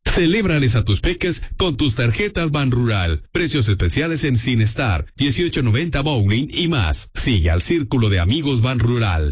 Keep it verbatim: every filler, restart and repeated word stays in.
Celébrales a tus peques con tus tarjetas Banrural. Precios especiales en Cinestar, dieciocho noventa Bowling y más. Sigue al Círculo de Amigos Banrural.